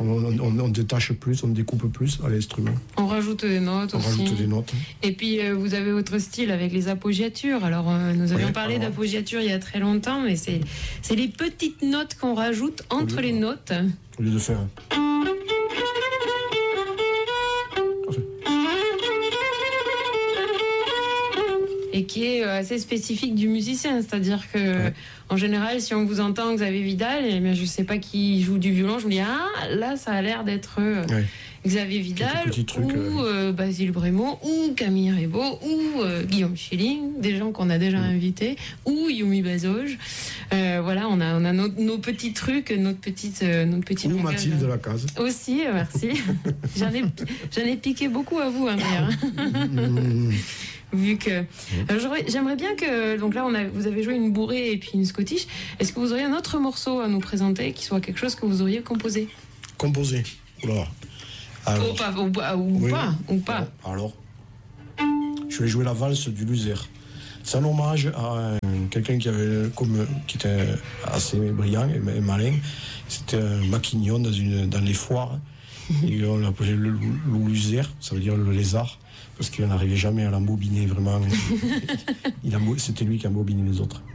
On détache plus, on découpe plus à l'instrument. On rajoute des notes aussi. On rajoute des notes. Et puis, vous avez votre style avec les appoggiatures. Alors, nous avions parlé d'appoggiature il y a très longtemps, mais c'est les petites notes qu'on rajoute entre les notes. Au lieu de faire... Et qui est assez spécifique du musicien, c'est-à-dire que en général, si on vous entend Xavier Vidal, et bien je sais pas qui joue du violon, je me dis là ça a l'air d'être Xavier Vidal ou Basile Brémaud ou Camille Rebaud ou Guillaume Schilling, des gens qu'on a déjà invités, ou Yumi Bazoge. Voilà, on a nos petits trucs, notre petite ou Mathilde Lacaze. Aussi, merci. J'en ai piqué beaucoup à vous, d'ailleurs. Vu que j'aimerais bien que donc là vous avez joué une bourrée et puis une scottish. Est-ce que vous auriez un autre morceau à nous présenter qui soit quelque chose que vous auriez composé? Composé. Oula. Alors, ou pas. Alors, je vais jouer la valse du Luser. C'est un hommage à quelqu'un qui était assez brillant et malin. C'était un maquignon dans les foires. Et on l'appelait le Luser, ça veut dire le lézard. Parce qu'il n'arrivait jamais à l'embobiner vraiment. C'était lui qui embobinait les autres.